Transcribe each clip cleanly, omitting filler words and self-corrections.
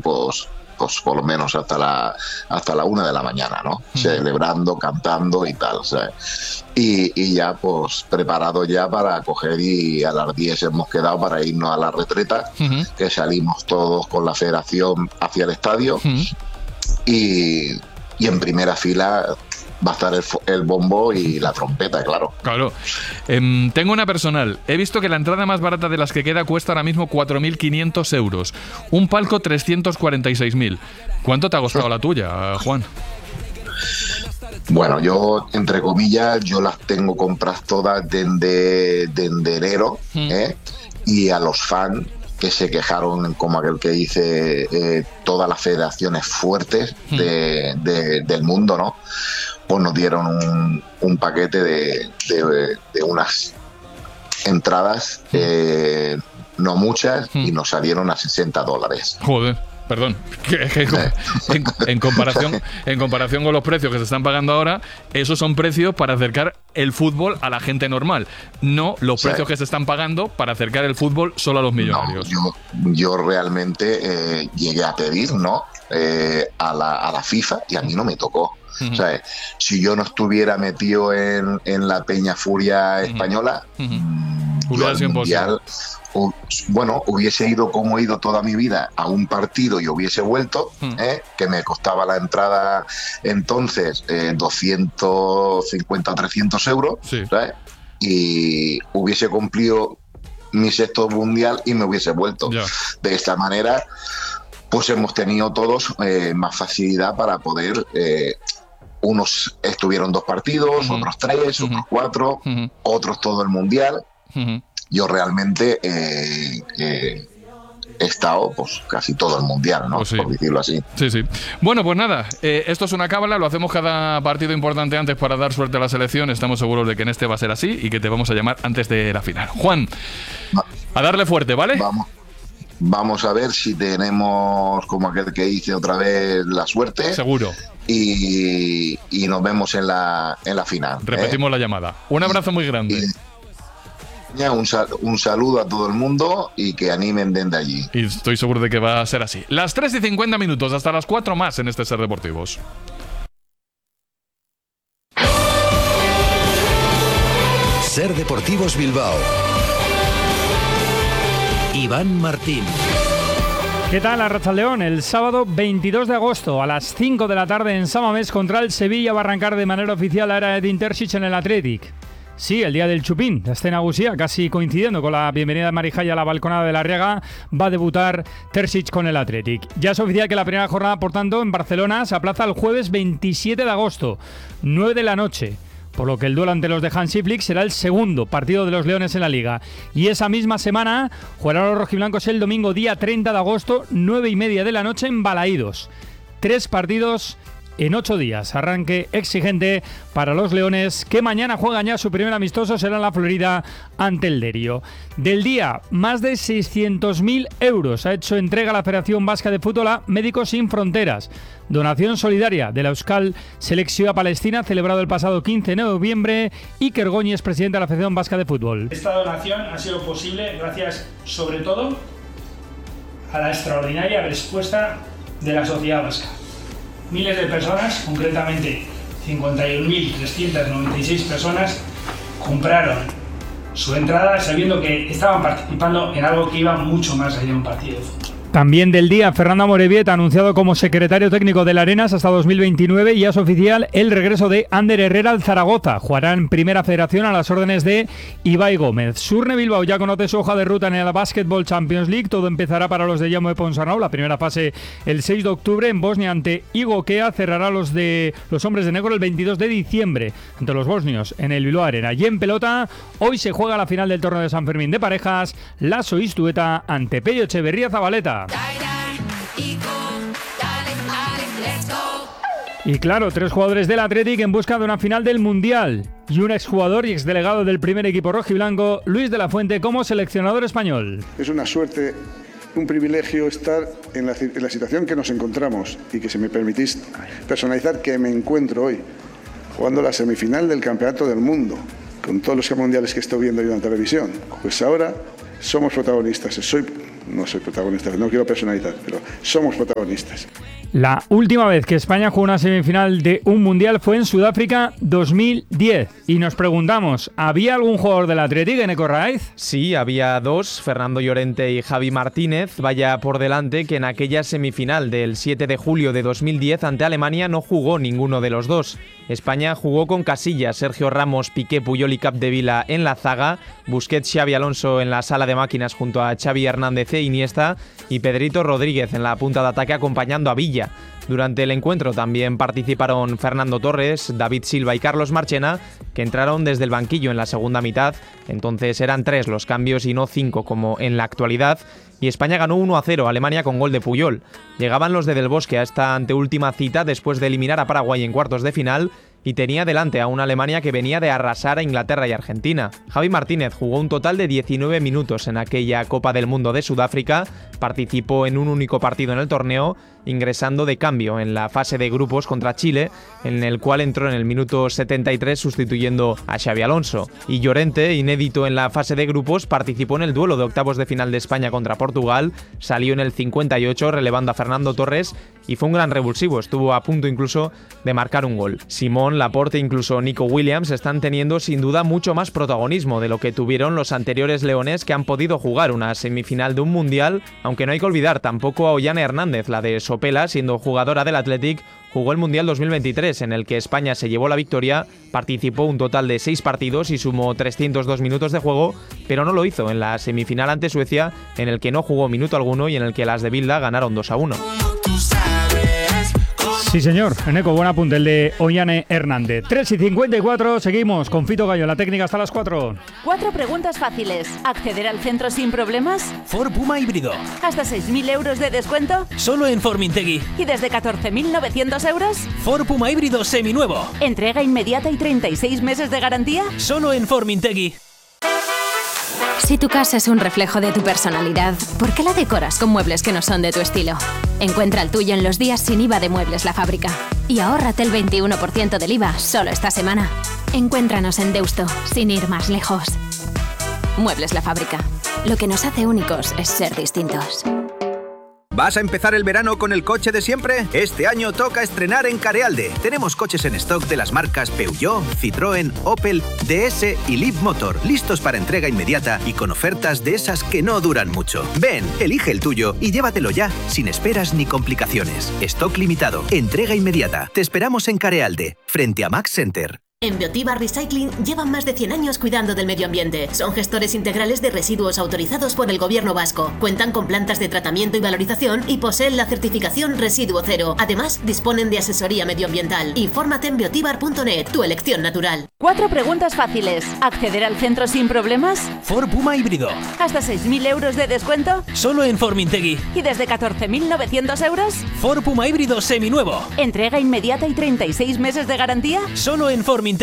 pues por lo menos hasta la 1 de la mañana, ¿no? Celebrando, cantando y tal, ¿sabes? Y ya pues preparado ya para coger, y a las 10 hemos quedado para irnos a la retreta, que salimos todos con la federación hacia el estadio, y en primera fila va a estar el bombo y la trompeta, claro. Claro. Tengo una personal. He visto que la entrada más barata de las que queda cuesta ahora mismo 4.500 euros. Un palco 346.000. ¿Cuánto te ha costado la tuya, Juan? Bueno, yo, entre comillas, yo las tengo compradas todas desde enero, y a los fans que se quejaron, como aquel que dice, todas las federaciones fuertes del mundo, ¿no? Pues nos dieron un paquete de unas entradas, no muchas, y nos salieron a $60. Joder, perdón. En comparación con los precios que se están pagando ahora, esos son precios para acercar el fútbol a la gente normal, no los precios que se están pagando para acercar el fútbol solo a los millonarios. No, yo realmente llegué a pedir, ¿no? A la FIFA, y a mí no me tocó. O sea, si yo no estuviera metido en la Peña Furia española, yo al mundial, bueno, hubiese ido como he ido toda mi vida a un partido y hubiese vuelto, que me costaba la entrada entonces 250 o 300 euros, ¿sabes? Y hubiese cumplido mi sexto mundial y me hubiese vuelto. De esta manera, pues hemos tenido todos más facilidad para poder... unos estuvieron 2 partidos, otros 3, otros 4, otros todo el mundial. Yo realmente he estado pues casi todo el mundial, ¿no? Por decirlo así. Sí. Bueno, pues nada, esto es una cábala, lo hacemos cada partido importante antes para dar suerte a la selección. Estamos seguros de que en este va a ser así y que te vamos a llamar antes de la final. Juan, a darle fuerte, ¿vale? Vamos a ver si tenemos, como aquel que dice otra vez, la suerte. Seguro. Y nos vemos en la final. Repetimos la llamada. Un abrazo muy grande. Un saludo a todo el mundo y que animen desde allí. Y estoy seguro de que va a ser así. Las 3:50, hasta las 4 más en este Ser Deportivos. Ser Deportivos Bilbao. Iván Martín. ¿Qué tal, Arratsaldeón? El sábado 22 de agosto a las 5 de la tarde en San Mamés contra el Sevilla va a arrancar de manera oficial la era de Edin Terzic en el Athletic. Sí, el día del Chupín, de Escena Gusía, casi coincidiendo con la bienvenida de Marijaya a la balconada de la Riega, va a debutar Terzic con el Athletic. Ya es oficial que la primera jornada, por tanto, en Barcelona se aplaza el jueves 27 de agosto, 9 de la noche. Por lo que el duelo ante los de Hansi Flick será el segundo partido de los Leones en la Liga. Y esa misma semana jugarán los rojiblancos el domingo día 30 de agosto, 9:30 de la noche en Balaídos. 3 partidos en 8 días. Arranque exigente para los Leones, que mañana juegan ya su primer amistoso, será en la Florida ante el Derio. Del día, más de 600.000 euros ha hecho entrega la Federación Vasca de Fútbol a Médicos Sin Fronteras. Donación solidaria de la Euskal Selección Palestina, celebrado el pasado 15 de noviembre. Iker Goñi, presidente de la Federación Vasca de Fútbol. Esta donación ha sido posible gracias, sobre todo, a la extraordinaria respuesta de la sociedad vasca. Miles de personas, concretamente 51.396 personas, compraron su entrada sabiendo que estaban participando en algo que iba mucho más allá de un partido de fútbol. También del día, Fernando Amorebieta, anunciado como secretario técnico del Arenas hasta 2029, y ya es oficial el regreso de Ander Herrera al Zaragoza. Jugará en Primera Federación a las órdenes de Ibai Gómez. Surne Bilbao ya conoce su hoja de ruta en la Basketball Champions League. Todo empezará para los de Jaume Ponsarnau. La primera fase el 6 de octubre en Bosnia ante Igokea. Cerrará los hombres de negro el 22 de diciembre ante los bosnios en el Bilbao Arena. Y en pelota, hoy se juega la final del torneo de San Fermín de parejas. Laso Iztueta ante Pello Echeverría Zabaleta. Y claro, 3 jugadores del Athletic en busca de una final del Mundial. Y un exjugador y exdelegado del primer equipo rojiblanco, Luis de la Fuente, como seleccionador español. Es una suerte, un privilegio estar en la situación que nos encontramos y que, si me permitís personalizar, que me encuentro hoy, jugando la semifinal del Campeonato del Mundo, con todos los mundiales que estoy viendo yo en televisión. Pues ahora somos protagonistas. Soy no soy protagonista, no quiero personalizar, pero somos protagonistas. La última vez que España jugó una semifinal de un mundial fue en Sudáfrica 2010. Y nos preguntamos, ¿había algún jugador del Athletic en Eco Raiz? Sí, había dos, Fernando Llorente y Javi Martínez. Vaya por delante que en aquella semifinal del 7 de julio de 2010 ante Alemania no jugó ninguno de los dos. España jugó con Casillas, Sergio Ramos, Piqué, Puyol y Capdevila en la zaga, Busquets, Xavi Alonso en la sala de máquinas junto a Xavi Hernández e Iniesta y Pedrito Rodríguez en la punta de ataque acompañando a Villa. Durante el encuentro también participaron Fernando Torres, David Silva y Carlos Marchena, que entraron desde el banquillo en la segunda mitad. Entonces eran 3 los cambios y no 5 como en la actualidad. Y España ganó 1-0 a Alemania con gol de Puyol. Llegaban los de Del Bosque a esta anteúltima cita después de eliminar a Paraguay en cuartos de final y tenía delante a una Alemania que venía de arrasar a Inglaterra y Argentina. Javi Martínez jugó un total de 19 minutos en aquella Copa del Mundo de Sudáfrica, participó en un único partido en el torneo, ingresando de cambio en la fase de grupos contra Chile, en el cual entró en el minuto 73 sustituyendo a Xavi Alonso. Y Llorente, inédito en la fase de grupos, participó en el duelo de octavos de final de España contra Portugal, salió en el 58 relevando a Fernando Torres y fue un gran revulsivo, estuvo a punto incluso de marcar un gol. Simón, Laporte e incluso Nico Williams están teniendo sin duda mucho más protagonismo de lo que tuvieron los anteriores leones que han podido jugar una semifinal de un mundial, aunque no hay que olvidar tampoco a Ollane Hernández, la de Sopela, siendo jugadora del Athletic, jugó el Mundial 2023 en el que España se llevó la victoria, participó un total de 6 partidos y sumó 302 minutos de juego, pero no lo hizo en la semifinal ante Suecia, en el que no jugó minuto alguno y en el que las de Bilda ganaron 2-1. Sí, señor. Eneco, buen apunte el de Ollane Hernández. 3:54, seguimos con Fito Gallo, la técnica hasta las 4. 4 preguntas fáciles. ¿Acceder al centro sin problemas? Ford Puma híbrido. ¿Hasta 6.000 euros de descuento? Solo en Formintegui. ¿Y desde 14.900 euros? Ford Puma híbrido seminuevo. ¿Entrega inmediata y 36 meses de garantía? Solo en Formintegui. Si tu casa es un reflejo de tu personalidad, ¿por qué la decoras con muebles que no son de tu estilo? Encuentra el tuyo en los días sin IVA de Muebles La Fábrica. Y ahórrate el 21% del IVA solo esta semana. Encuéntranos en Deusto, sin ir más lejos. Muebles La Fábrica. Lo que nos hace únicos es ser distintos. ¿Vas a empezar el verano con el coche de siempre? Este año toca estrenar en Carealde. Tenemos coches en stock de las marcas Peugeot, Citroën, Opel, DS y Leapmotor, listos para entrega inmediata y con ofertas de esas que no duran mucho. Ven, elige el tuyo y llévatelo ya, sin esperas ni complicaciones. Stock limitado, entrega inmediata. Te esperamos en Carealde, frente a Max Center. En Biotiba Recycling llevan más de 100 años cuidando del medio ambiente. Son gestores integrales de residuos autorizados por el Gobierno vasco. Cuentan con plantas de tratamiento y valorización y poseen la certificación Residuo Cero. Además, disponen de asesoría medioambiental. Infórmate en biotibar.net, tu elección natural. 4 preguntas fáciles. ¿Acceder al centro sin problemas? Ford Puma híbrido. ¿Hasta 6.000 euros de descuento? Solo en Formintegui. ¿Y desde 14.900 euros? Ford Puma híbrido seminuevo. ¿Entrega inmediata y 36 meses de garantía? Solo en Formintegui.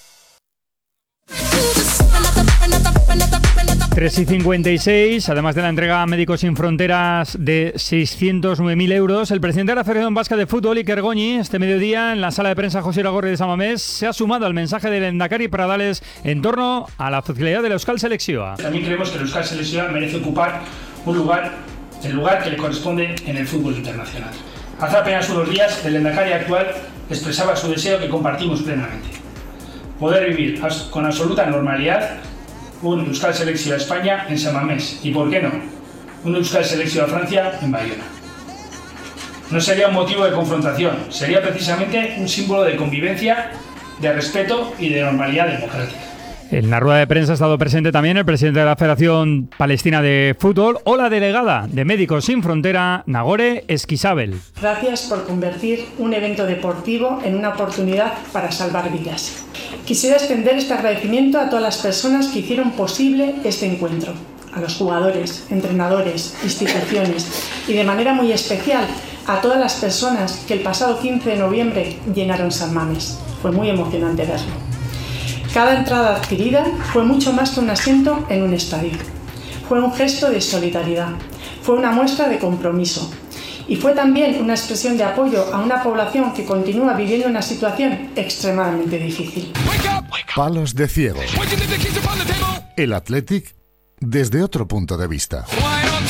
3:56, además de la entrega a Médicos Sin Fronteras de 609.000 euros, el presidente de la Federación Vasca de Fútbol, Iker Goñi, este mediodía en la sala de prensa José Iragorri de San Mamés, se ha sumado al mensaje del Endacari Pradales en torno a la oficialidad de la Euskal Selección. También creemos que la Euskal Selección merece ocupar el lugar que le corresponde en el fútbol internacional. Hace apenas unos días, el Endacari actual expresaba su deseo que compartimos plenamente: poder vivir con absoluta normalidad un Euskal Selección a España en San Mamés y, ¿por qué no?, un Euskal Selección a Francia en Bayona. No sería un motivo de confrontación, sería precisamente un símbolo de convivencia, de respeto y de normalidad democrática. En la rueda de prensa ha estado presente también el presidente de la Federación Palestina de Fútbol o la delegada de Médicos Sin Frontera, Nagore Esquisabel. Gracias por convertir un evento deportivo en una oportunidad para salvar vidas. Quisiera extender este agradecimiento a todas las personas que hicieron posible este encuentro, a los jugadores, entrenadores, instituciones y de manera muy especial a todas las personas que el pasado 15 de noviembre llenaron San Mamés. Fue muy emocionante verlo. Cada entrada adquirida fue mucho más que un asiento en un estadio. Fue un gesto de solidaridad, fue una muestra de compromiso y fue también una expresión de apoyo a una población que continúa viviendo una situación extremadamente difícil. Palos de ciego. El Athletic desde otro punto de vista.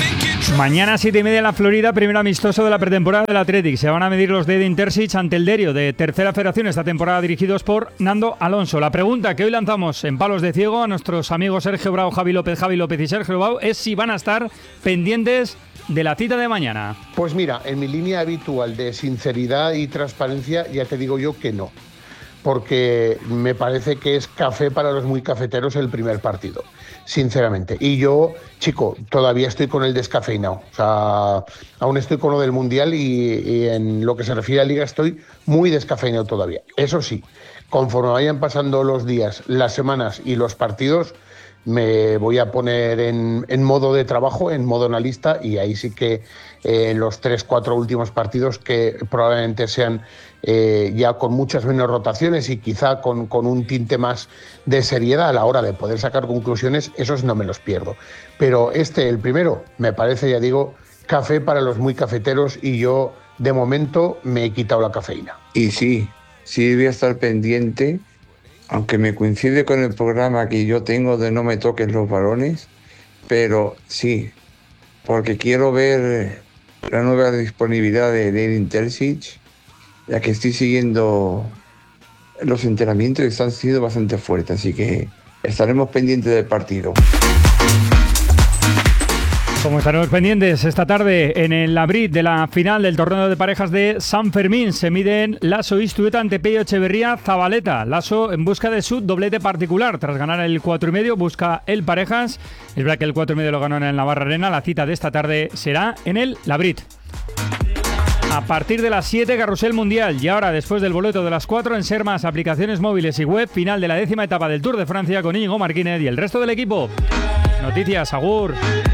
Mañana 7:30 en la Florida, primer amistoso de la pretemporada del Athletic. Se van a medir los de Edin Terzic ante el Derio de Tercera Federación esta temporada, dirigidos por Nando Alonso. La pregunta que hoy lanzamos en Palos de Ciego a nuestros amigos Sergio Bravo, Javi López y Sergio Bravo es si van a estar pendientes de la cita de mañana. Pues mira, en mi línea habitual de sinceridad y transparencia ya te digo yo que no, porque me parece que es café para los muy cafeteros el primer partido, sinceramente. Y yo, chico, todavía estoy con el descafeinado. O sea, aún estoy con lo del Mundial y en lo que se refiere a Liga estoy muy descafeinado todavía. Eso sí, conforme vayan pasando los días, las semanas y los partidos, me voy a poner en modo de trabajo, en modo analista, y ahí sí que en los 3-4 últimos partidos, que probablemente sean ya con muchas menos rotaciones y quizá con un tinte más de seriedad a la hora de poder sacar conclusiones, esos no me los pierdo. Pero el primero, me parece, ya digo, café para los muy cafeteros, y yo de momento me he quitado la cafeína. Y sí voy a estar pendiente, aunque me coincide con el programa que yo tengo de No me toques los balones, pero sí, porque quiero ver la nueva disponibilidad de Edin Terzic, ya que estoy siguiendo los entrenamientos y están siendo bastante fuertes, así que estaremos pendientes del partido. Como estaremos pendientes esta tarde en el Labrit de la final del torneo de parejas de San Fermín, se miden Lasso Iztueta ante Pello Echeverría Zabaleta. Lasso en busca de su doblete particular. Tras ganar el 4,5 busca el parejas. Es verdad que el 4,5 lo ganó en el Navarra Arena. La cita de esta tarde será en el Labrit. A partir de las 7, Carrusel Mundial. Y ahora, después del boleto de las 4, en Ser Más, aplicaciones móviles y web, final de la 10ª etapa del Tour de Francia con Íñigo Martínez y el resto del equipo. Noticias, agur.